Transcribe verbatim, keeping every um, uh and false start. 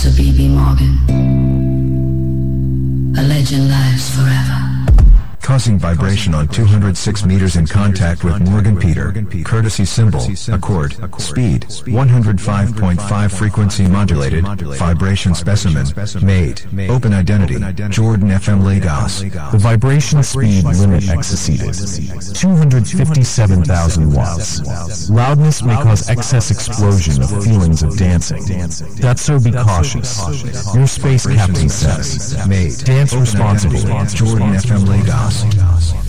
Sir B B Morgan. A legend lives forever. Causing vibration on two hundred six meters in contact with Morgan Peter. Courtesy symbol, accord, speed, one hundred five point five frequency modulated, vibration specimen, made, open identity, Jordan F M Lagos. The vibration speed limit exceeded. two hundred fifty-seven thousand watts. Loudness may cause excess explosion of feelings of dancing. That's so be cautious. Your space captain says, made, dance responsibly. Jordan F M Lagos.